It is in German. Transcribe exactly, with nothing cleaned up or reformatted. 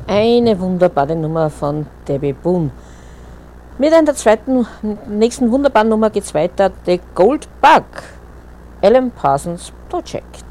Eine wunderbare Nummer von Debbie Boone. Mit einer zweiten, nächsten wunderbaren Nummer geht's weiter. The Gold Bug, Alan Parsons Project.